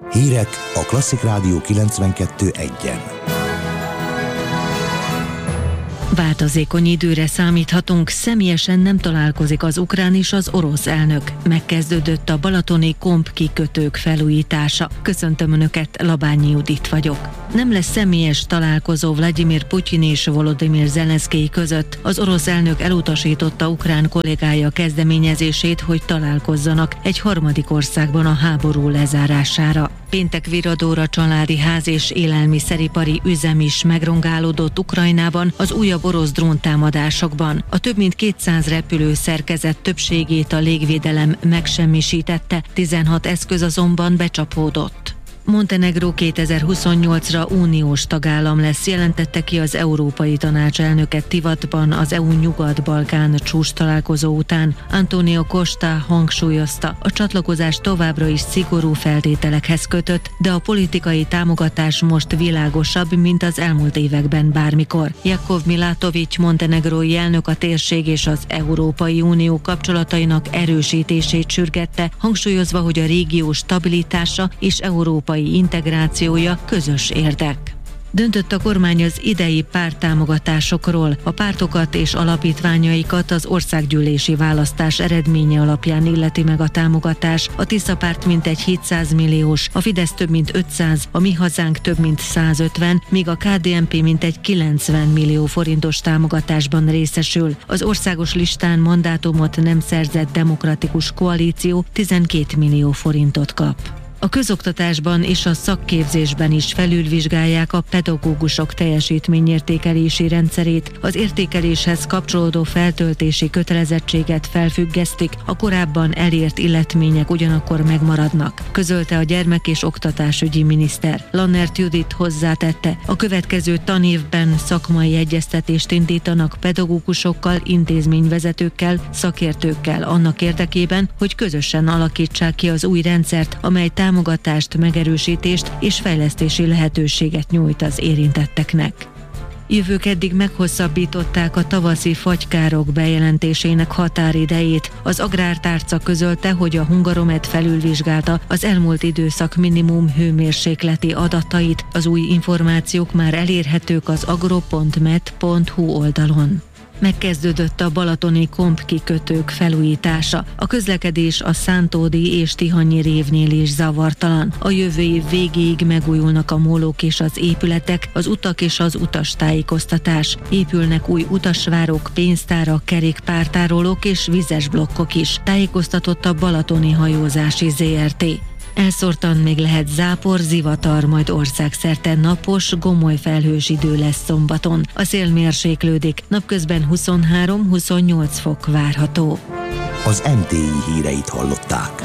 Hírek a Klasszik Rádió 92.1-en. Változékony időre számíthatunk, személyesen nem találkozik az ukrán és az orosz elnök. Megkezdődött a balatoni komp kikötők felújítása. Köszöntöm Önöket, Labányi Judit vagyok. Nem lesz személyes találkozó Vladimir Putyin és Volodymyr Zelenszkij között. Az orosz elnök elutasította ukrán kollégája kezdeményezését, hogy találkozzanak egy harmadik országban a háború lezárására. Péntek viradóra családi ház és élelmiszeripari üzem is megrongálódott Ukrajnában az újabb orosz dróntámadásokban. A több mint 200 repülő szerkezet többségét a légvédelem megsemmisítette, 16 eszköz azonban becsapódott. Montenegró 2028-ra uniós tagállam lesz, jelentette ki az Európai Tanács elnöke Tivatban az EU Nyugat-Balkán csúcs találkozó után. Antonio Costa hangsúlyozta, a csatlakozás továbbra is szigorú feltételekhez kötött, de a politikai támogatás most világosabb, mint az elmúlt években bármikor. Jakov Milatović montenegrói elnök a térség és az Európai Unió kapcsolatainak erősítését sürgette, hangsúlyozva, hogy a régió stabilitása és európai integrációja közös érdek. Döntött a kormány az idei párttámogatásokról. A pártokat és alapítványaikat az országgyűlési választás eredménye alapján illeti meg a támogatás. A Tisza párt mintegy 700 milliós, a Fidesz több mint 500, a Mi Hazánk több mint 150, míg a KDNP mintegy 90 millió forintos támogatásban részesül. Az országos listán mandátumot nem szerzett demokratikus koalíció 12 millió forintot kap. A közoktatásban és a szakképzésben is felülvizsgálják a pedagógusok teljesítményértékelési rendszerét. Az értékeléshez kapcsolódó feltöltési kötelezettséget felfüggesztik, a korábban elért illetmények ugyanakkor megmaradnak, közölte a gyermek- és oktatásügyi miniszter. Lannert Judit hozzátette, a következő tanévben szakmai egyeztetést indítanak pedagógusokkal, intézményvezetőkkel, szakértőkkel annak érdekében, hogy közösen alakítsák ki az új rendszert, amely támogatást, megerősítést és fejlesztési lehetőséget nyújt az érintetteknek. Jövő keddig meghosszabbították a tavaszi fagykárok bejelentésének határidejét. Az Agrártárca közölte, hogy a Hungaromet felülvizsgálta az elmúlt időszak minimum hőmérsékleti adatait. Az új információk már elérhetők az agro.met.hu oldalon. Megkezdődött a balatoni komp kikötők felújítása. A közlekedés a Szántódi és Tihanyi révnél is zavartalan. A jövő év végéig megújulnak a mólók és az épületek, az utak és az utastájékoztatás. Épülnek új utasvárok, pénztárak, kerékpártárolók és vizes blokkok is, tájékoztatott a Balatoni Hajózási Zrt. Elszórtan még lehet zápor, zivatar, majd országszerte napos, gomoly felhős idő lesz szombaton. A szél mérséklődik, napközben 23-28 fok várható. Az MTI híreit hallották.